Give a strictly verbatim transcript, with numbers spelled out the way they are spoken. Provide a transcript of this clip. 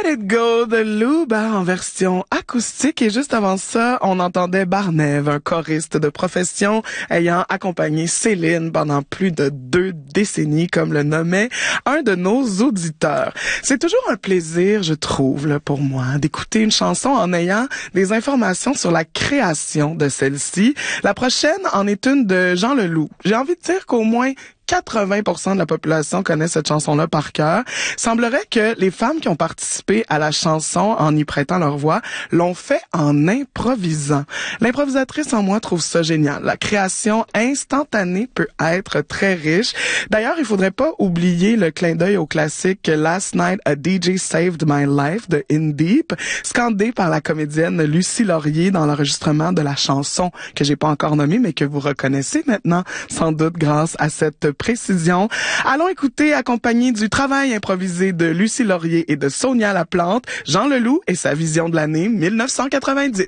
Let It Go de Luba en version acoustique. Et juste avant ça, on entendait Barnève, un choriste de profession ayant accompagné Céline pendant plus de deux décennies, comme le nommait un de nos auditeurs. C'est toujours un plaisir, je trouve, là, pour moi, d'écouter une chanson en ayant des informations sur la création de celle-ci. La prochaine en est une de Jean Leloup. J'ai envie de dire qu'au moins quatre-vingts pour cent de la population connaît cette chanson-là par cœur. Semblerait que les femmes qui ont participé à la chanson en y prêtant leur voix l'ont fait en improvisant. L'improvisatrice en moi trouve ça génial. La création instantanée peut être très riche. D'ailleurs, il faudrait pas oublier le clin d'œil au classique Last Night a D J Saved My Life de In Deep, scandé par la comédienne Lucie Laurier dans l'enregistrement de la chanson que j'ai pas encore nommée, mais que vous reconnaissez maintenant, sans doute grâce à cette précision. Allons écouter, accompagné du travail improvisé de Lucie Laurier et de Sonia Laplante, Jean Leloup et sa vision de l'année mille neuf cent quatre-vingt-dix.